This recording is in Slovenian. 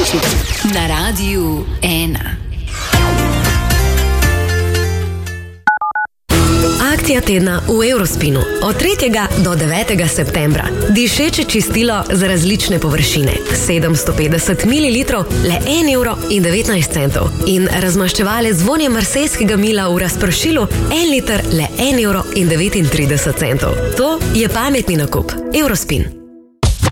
Na Radiu 1. Akcija tedna v Eurospinu od 3. do 9. septembra. Dišeče čistilo za različne površine. 750 ml, le 1,19 €. In razmaščevalec vonja marsejskega mila v razpršilu, 1 liter, le 1,39 €. To je pametni nakup. Eurospin.